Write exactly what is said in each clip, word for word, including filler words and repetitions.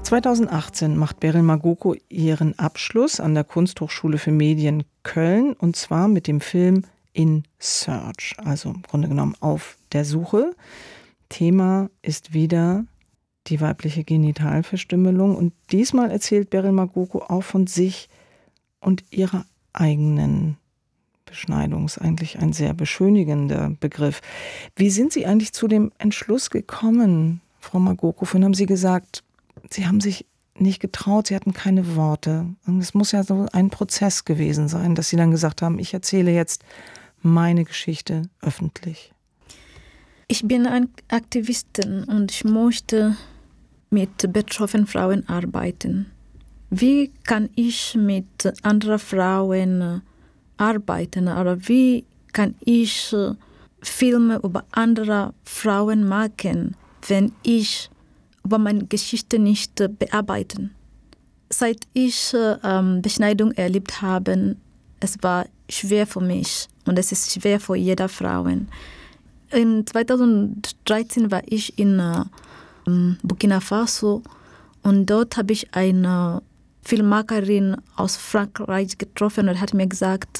zweitausendachtzehn macht Beryl Magoko ihren Abschluss an der Kunsthochschule für Medien Köln, und zwar mit dem Film In Search, also im Grunde genommen auf der Suche. Thema ist wieder die weibliche Genitalverstümmelung, und diesmal erzählt Beryl Magoko auch von sich und ihrer eigenen Beschneidung. Ist eigentlich ein sehr beschönigender Begriff. Wie sind Sie eigentlich zu dem Entschluss gekommen, Frau Magoko? Vorhin haben Sie gesagt, Sie haben sich nicht getraut, Sie hatten keine Worte. Und es muss ja so ein Prozess gewesen sein, dass Sie dann gesagt haben, ich erzähle jetzt meine Geschichte öffentlich. Ich bin eine Aktivistin und ich möchte mit betroffenen Frauen arbeiten. Wie kann ich mit anderen Frauen arbeiten? Oder wie kann ich Filme über andere Frauen machen, wenn ich über meine Geschichte nicht bearbeiten? Seit ich ähm, Beschneidung erlebt habe, es war schwer für mich und es ist schwer für jede Frau. In zweitausenddreizehn war ich in ähm, Burkina Faso und dort habe ich eine Filmmacherin aus Frankreich getroffen und hat mir gesagt,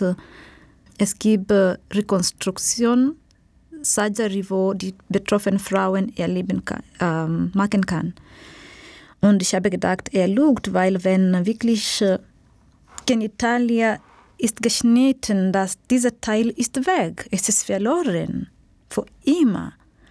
es gibt Rekonstruktion, Surgery, wo die betroffenen Frauen erleben kann, ähm, machen kann. Und ich habe gedacht, er lügt, weil wenn wirklich äh, Genitalia ist geschnitten, dass dieser Teil ist weg, es ist verloren, für immer.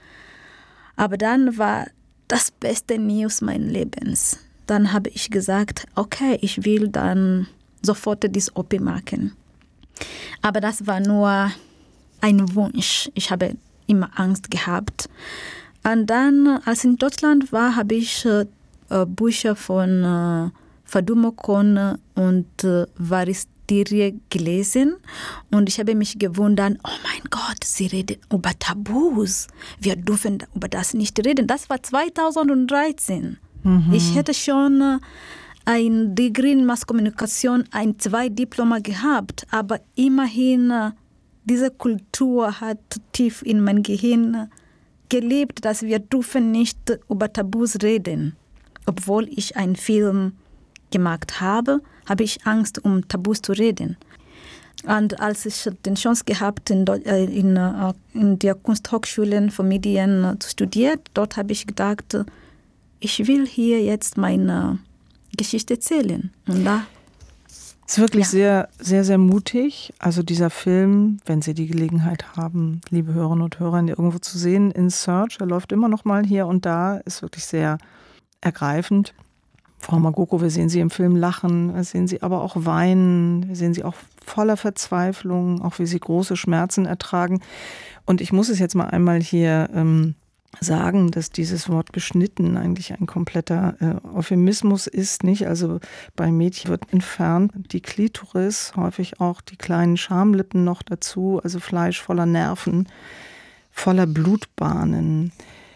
Aber dann war das beste News meines Lebens. Dann habe ich gesagt, okay, ich will dann sofort das O P machen. Aber das war nur ein Wunsch. Ich habe immer Angst gehabt. Und dann, als ich in Deutschland war, habe ich äh, Bücher von äh, Faduma Kon und äh, Varistirie gelesen. Und ich habe mich gewundert, oh mein Gott, sie reden über Tabus. Wir dürfen über das nicht reden. Das war zweitausenddreizehn. Mhm. Ich hätte schon äh, ein Degree in Masskommunikation, ein zwei Diploma gehabt, aber immerhin äh, diese Kultur hat tief in mein Gehirn gelebt, dass wir dürfen nicht über Tabus reden. Obwohl ich einen Film gemacht habe, habe ich Angst, um Tabus zu reden. Und als ich die Chance gehabt in, in, in der Kunsthochschule für Medien zu studieren, dort habe ich gedacht, ich will hier jetzt meine Geschichte erzählen. Und da es ist wirklich ja. sehr, sehr, sehr mutig. Also dieser Film, wenn Sie die Gelegenheit haben, liebe Hörerinnen und Hörer, ihn irgendwo zu sehen, In Search, er läuft immer noch mal hier und da, ist wirklich sehr ergreifend. Frau Magoko, wir sehen Sie im Film lachen, wir sehen Sie aber auch weinen, wir sehen Sie auch voller Verzweiflung, auch wie Sie große Schmerzen ertragen. Und ich muss es jetzt mal einmal hier ähm, sagen, dass dieses Wort beschnitten eigentlich ein kompletter äh, Euphemismus ist, nicht? Also bei Mädchen wird entfernt die Klitoris, häufig auch die kleinen Schamlippen noch dazu, also Fleisch voller Nerven, voller Blutbahnen.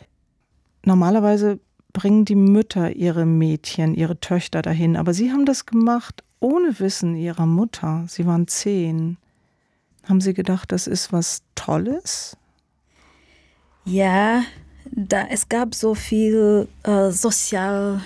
Normalerweise bringen die Mütter ihre Mädchen, ihre Töchter dahin, aber Sie haben das gemacht ohne Wissen Ihrer Mutter. Sie waren zehn. Haben Sie gedacht, das ist was Tolles? Ja, da es gab so viel äh, Sozialdruck.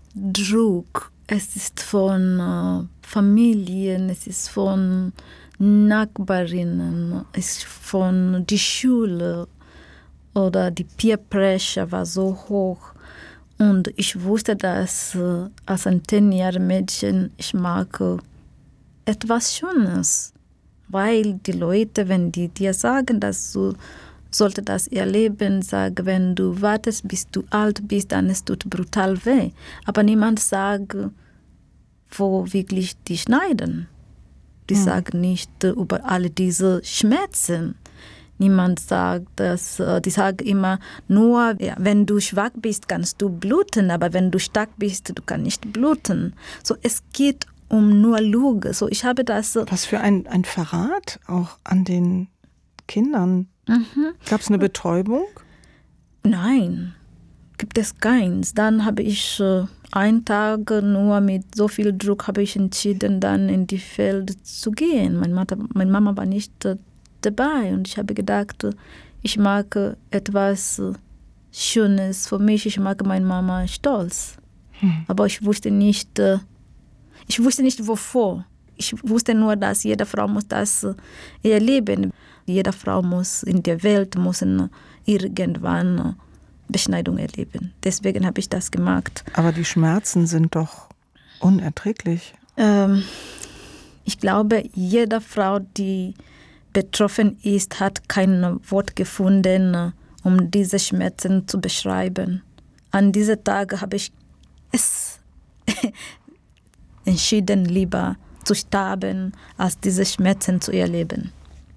Es ist von äh, Familien, es ist von Nachbarinnen, es ist von der Schule oder die Peer Pressure war so hoch. Und ich wusste, dass äh, als ein zehnjähriges Mädchen ich mag äh, etwas Schönes, weil die Leute, wenn die dir sagen, dass du sollte das erleben, sagen, wenn du wartest, bis du alt bist, dann es tut brutal weh. Aber niemand sagt, wo wirklich die schneiden. Die hm. sagen nicht über alle diese Schmerzen. Niemand sagt, dass, die sagen immer, nur ja, wenn du schwach bist, kannst du bluten, aber wenn du stark bist, du kannst nicht bluten. So, es geht um nur Lüge. So, ich habe das. Was für ein, ein Verrat auch an den Kindern. Mhm. Gab es eine Betäubung? Nein, gibt es keins. Dann habe ich äh, einen Tag nur mit so viel Druck habe ich entschieden, dann in die Feld zu gehen. Meine, Mutter, meine Mama war nicht äh, dabei und ich habe gedacht, ich mag äh, etwas äh, Schönes für mich. Ich mag meine Mama stolz. Hm. Aber ich wusste nicht, äh, ich wusste nicht wovor. Ich wusste nur, dass jede Frau muss das erleben. Jede Frau muss in der Welt muss irgendwann Beschneidung erleben. Deswegen habe ich das gemacht. Aber die Schmerzen sind doch unerträglich. Ähm, ich glaube, jede Frau, die betroffen ist, hat kein Wort gefunden, um diese Schmerzen zu beschreiben. An diesem Tag habe ich es entschieden, lieber zu sterben, als diese Schmerzen zu erleben.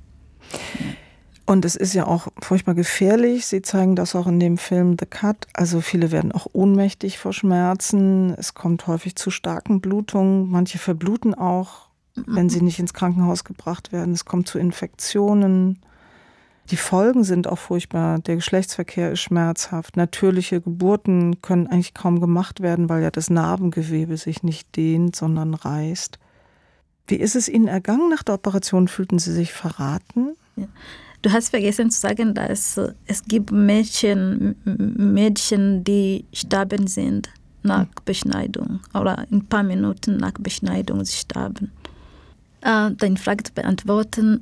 Und es ist ja auch furchtbar gefährlich. Sie zeigen das auch in dem Film The Cut. Also viele werden auch ohnmächtig vor Schmerzen. Es kommt häufig zu starken Blutungen. Manche verbluten auch, wenn sie nicht ins Krankenhaus gebracht werden. Es kommt zu Infektionen. Die Folgen sind auch furchtbar. Der Geschlechtsverkehr ist schmerzhaft. Natürliche Geburten können eigentlich kaum gemacht werden, weil ja das Narbengewebe sich nicht dehnt, sondern reißt. Wie ist es Ihnen ergangen nach der Operation? Fühlten Sie sich verraten? Ja. Du hast vergessen zu sagen, dass es gibt Mädchen, Mädchen, die sterben sind nach Beschneidung oder in ein paar Minuten nach Beschneidung sie sterben. Äh, deine Frage zu beantworten,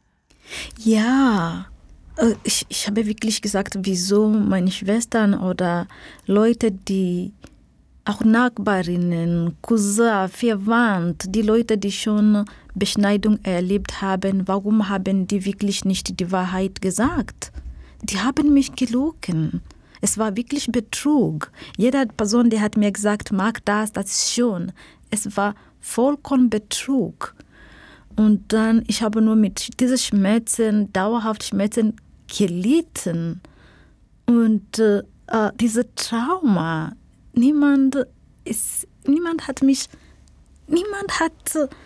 ja, ich, ich habe wirklich gesagt, wieso meine Schwestern oder Leute, die auch Nachbarinnen, Cousin, Verwandte, die Leute, die schon Beschneidung erlebt haben, warum haben die wirklich nicht die Wahrheit gesagt? Die haben mich gelogen. Es war wirklich Betrug. Jede Person, die hat mir gesagt, mag das, das ist schon. Es war vollkommen Betrug. Und dann, ich habe nur mit diesen Schmerzen, dauerhaft Schmerzen gelitten. Und äh, diese Trauma, Niemand, ist, niemand hat mich, niemand hat äh,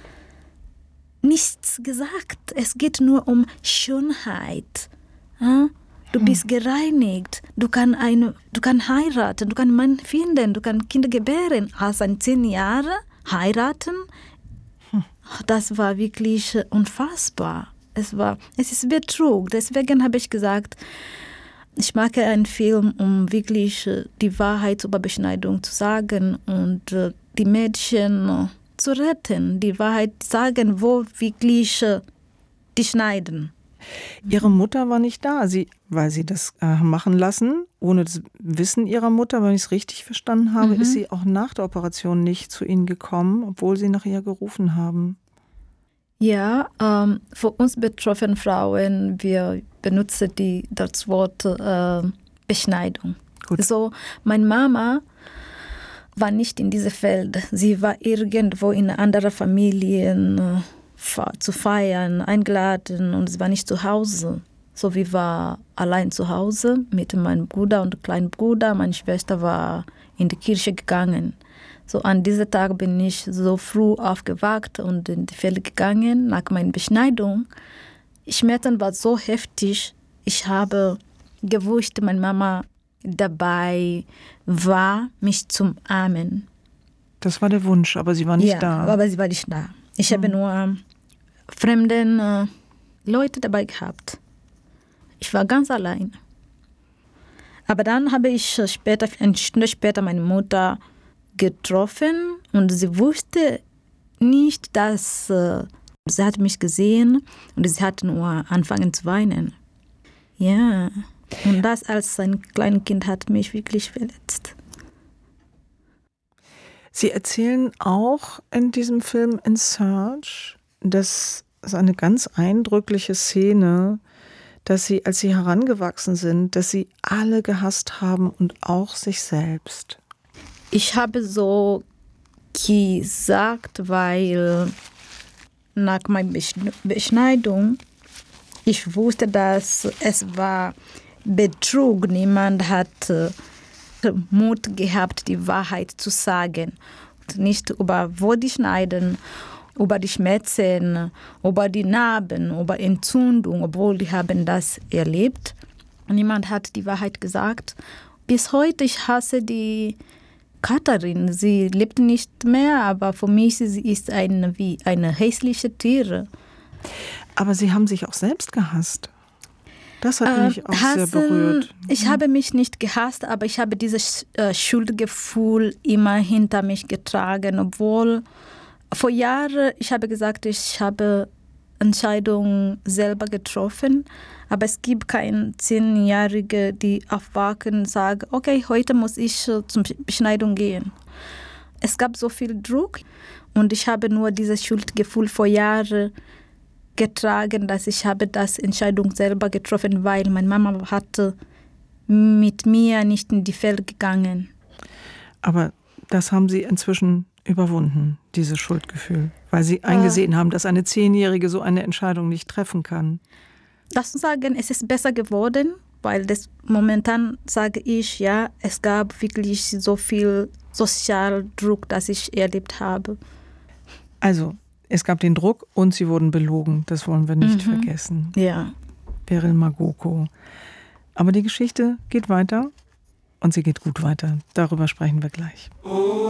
nichts gesagt. Es geht nur um Schönheit. Ja? Du bist gereinigt, du kannst eine, du kann heiraten, du kannst einen Mann finden, du kannst Kinder gebären. Als ein zehn Jahre heiraten, das war wirklich unfassbar. Es war, es ist Betrug. Deswegen habe ich gesagt, ich mag einen Film, um wirklich die Wahrheit über Beschneidung zu sagen und die Mädchen zu retten, die Wahrheit sagen, wo wirklich die schneiden. Ihre Mutter war nicht da, sie, weil sie das äh, machen lassen, ohne das Wissen ihrer Mutter, wenn ich es richtig verstanden habe, mhm. ist sie auch nach der Operation nicht zu Ihnen gekommen, obwohl Sie nach ihr gerufen haben. Ja, ähm, für uns betroffene Frauen, wir benutzen die, das Wort äh, Beschneidung. Gut. So, meine Mama war nicht in diesem Feld. Sie war irgendwo in anderen Familien äh, zu feiern, eingeladen und sie war nicht zu Hause. So, wir waren allein zu Hause mit meinem Bruder und kleinen Bruder. Meine Schwester war in die Kirche gegangen. So an diesem Tag bin ich so früh aufgewacht und in die Feld gegangen nach meiner Beschneidung. Schmerzen war so heftig. Ich habe gewusst, meine Mama dabei war, mich zu umarmen. Das war der Wunsch, aber sie war nicht ja, da. aber sie war nicht da. Ich hm. habe nur fremden äh, Leute dabei gehabt. Ich war ganz allein. Aber dann habe ich später, eine Stunde später meine Mutter getroffen und sie wusste nicht, dass äh, sie hat mich gesehen und sie hat nur angefangen zu weinen. Ja, und das als ein kleines Kind hat mich wirklich verletzt. Sie erzählen auch in diesem Film In Search, dass es eine ganz eindrückliche Szene, dass sie, als sie herangewachsen sind, dass sie alle gehasst haben und auch sich selbst. Ich habe so gesagt, weil nach meiner Beschneidung, ich wusste, dass es war Betrug. Niemand hat Mut gehabt, die Wahrheit zu sagen. Nicht über wo die schneiden, über die Schmerzen, über die Narben, über Entzündung, obwohl die haben das erlebt. Niemand hat die Wahrheit gesagt. Bis heute, ich hasse die Katharin. Sie lebt nicht mehr, aber für mich sie ist eine, wie eine hässliche Tiere. Aber Sie haben sich auch selbst gehasst. Das hat mich auch Hassen, sehr berührt. Ich habe mich nicht gehasst, aber ich habe dieses äh, Schuldgefühl immer hinter mich getragen, obwohl vor Jahren, ich habe gesagt, ich habe Entscheidungen selber getroffen, aber es gibt keine Zehnjährige, die aufwachen und sagen, okay, heute muss ich äh, zur Beschneidung gehen. Es gab so viel Druck und ich habe nur dieses Schuldgefühl vor Jahren getragen, dass ich habe das Entscheidung selber getroffen, weil meine Mama hatte mit mir nicht in die Fälle gegangen. Aber das haben Sie inzwischen überwunden, dieses Schuldgefühl, weil Sie eingesehen äh, haben, dass eine Zehnjährige so eine Entscheidung nicht treffen kann. Das zu sagen, es ist besser geworden, weil das momentan sage ich, ja, es gab wirklich so viel Sozialdruck, das ich erlebt habe. Also, es gab den Druck und Sie wurden belogen. Das wollen wir nicht mhm. vergessen. Ja. Beryl Magoko. Aber die Geschichte geht weiter und sie geht gut weiter. Darüber sprechen wir gleich.